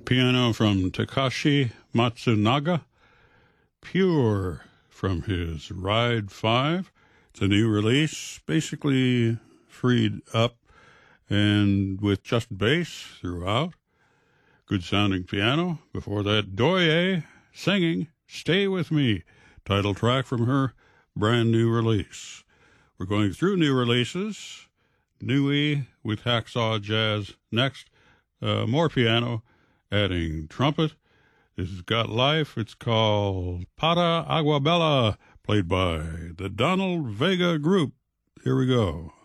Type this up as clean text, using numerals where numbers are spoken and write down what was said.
Piano from Takashi Matsunaga. Pure from his Ride 5. It's a new release, basically freed up and with just bass throughout. Good sounding piano. Before that, Doye singing Stay With Me, title track from her brand new release. We're going through new releases. Nui with Hacksaw Jazz next. More piano, adding trumpet. This has got life. It's called Pata Aguabella, played by the Donald Vega Group. Here we go.